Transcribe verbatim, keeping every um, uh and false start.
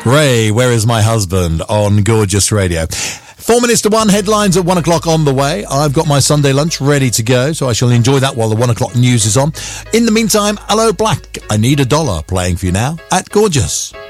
Ray, Where Is My Husband on Gorgeous Radio. Four minutes to one, headlines at one o'clock on the way. I've got my Sunday lunch ready to go, so I shall enjoy that while the one o'clock news is on. In the meantime, Hello Black, I Need a Dollar, playing for you now at Gorgeous.